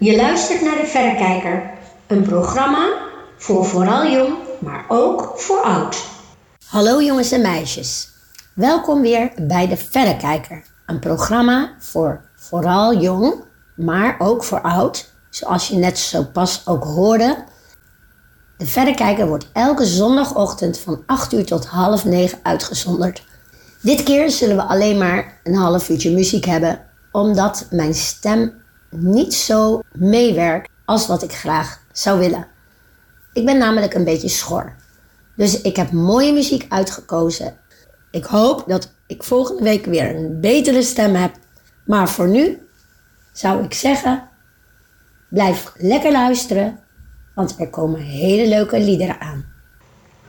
Je luistert naar De Verrekijker, een programma voor vooral jong, maar ook voor oud. Hallo jongens en meisjes, welkom weer bij De Verrekijker, een programma voor vooral jong, maar ook voor oud, zoals je net zo pas ook hoorde. De Verrekijker wordt elke zondagochtend van 8 uur tot 8:30 uitgezonden. Dit keer zullen we alleen maar een half uurtje muziek hebben, omdat mijn stem niet zo meewerkt als wat ik graag zou willen. Ik ben namelijk een beetje schor. Dus ik heb mooie muziek uitgekozen. Ik hoop dat ik volgende week weer een betere stem heb. Maar voor nu zou ik zeggen, blijf lekker luisteren, want er komen hele leuke liederen aan.